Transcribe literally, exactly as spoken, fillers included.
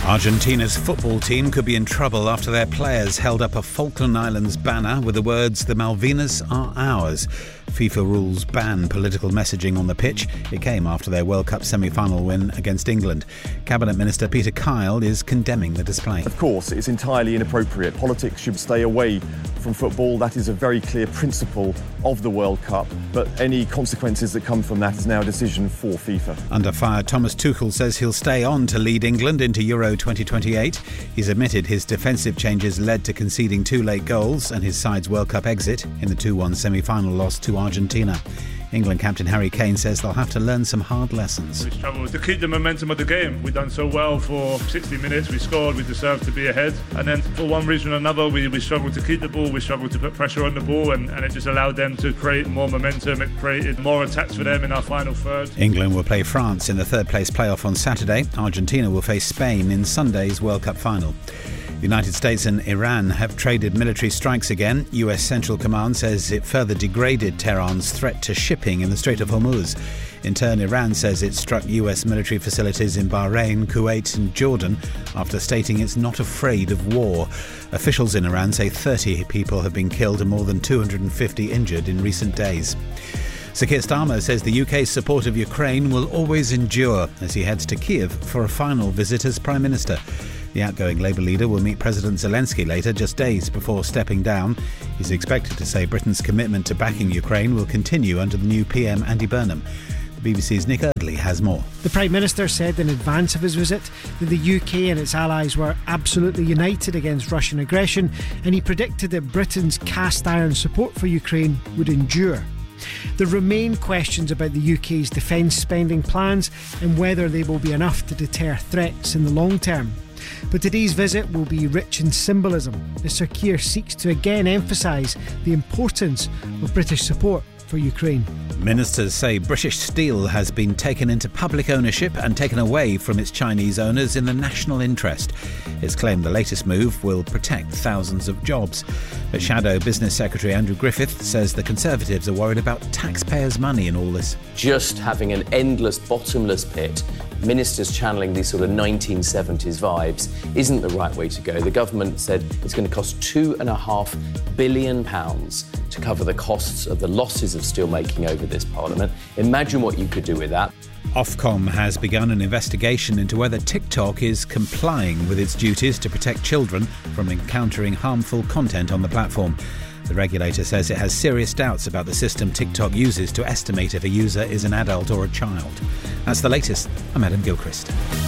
Argentina's football team could be in trouble after their players held up a Falkland Islands banner with the words, "The Malvinas are ours." FIFA rules ban political messaging on the pitch. It came after their World Cup semi-final win against England. Cabinet Minister Peter Kyle is condemning the display. Of course, it's entirely inappropriate. Politics should stay away from football. That is a very clear principle of the World Cup. But any consequences that come from that is now a decision for FIFA. Under fire, Thomas Tuchel says he'll stay on to lead England into Euro twenty twenty-eight. He's admitted his defensive changes led to conceding two late goals and his side's World Cup exit in the two one semi-final loss to Argentina. England captain Harry Kane says they'll have to learn some hard lessons. We struggled to keep the momentum of the game. We've done so well for sixty minutes. We scored, we deserved to be ahead. And then for one reason or another, we, we struggled to keep the ball. We struggled to put pressure on the ball, and, and it just allowed them to create more momentum. It created more attacks for them in our final third. England will play France in the third place playoff on Saturday. Argentina will face Spain in Sunday's World Cup final. The United States and Iran have traded military strikes again. U S Central Command says it further degraded Tehran's threat to shipping in the Strait of Hormuz. In turn, Iran says it struck U S military facilities in Bahrain, Kuwait and Jordan after stating it's not afraid of war. Officials in Iran say thirty people have been killed and more than two hundred fifty injured in recent days. Sir Keir Starmer says the U K's support of Ukraine will always endure as he heads to Kiev for a final visit as Prime Minister. The outgoing Labour leader will meet President Zelensky later, just days before stepping down. He's expected to say Britain's commitment to backing Ukraine will continue under the new P M Andy Burnham. The B B C's Nick Eardley has more. The Prime Minister said in advance of his visit that the U K and its allies were absolutely united against Russian aggression, and he predicted that Britain's cast-iron support for Ukraine would endure. There remain questions about the U K's defence spending plans and whether they will be enough to deter threats in the long term. But today's visit will be rich in symbolism as Sir Keir seeks to again emphasise the importance of British support for Ukraine. Ministers say British Steel has been taken into public ownership and taken away from its Chinese owners in the national interest. It's claimed the latest move will protect thousands of jobs. But Shadow Business Secretary Andrew Griffith says the Conservatives are worried about taxpayers' money in all this. Just having an endless, bottomless pit, ministers channeling these sort of nineteen seventies vibes, isn't the right way to go. The government said it's going to cost two and a half billion pounds to cover the costs of the losses of steelmaking over this Parliament. Imagine what you could do with that. Ofcom has begun an investigation into whether TikTok is complying with its duties to protect children from encountering harmful content on the platform. The regulator says it has serious doubts about the system TikTok uses to estimate if a user is an adult or a child. That's the latest. I'm Adam Gilchrist.